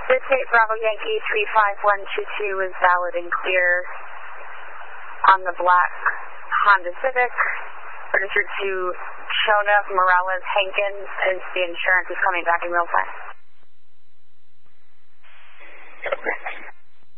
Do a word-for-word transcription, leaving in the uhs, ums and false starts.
This eight Bravo Yankee three five one two two is valid and clear on the black Honda Civic, registered to Chona Morales Hankins, as the insurance is coming back in real time. Okay.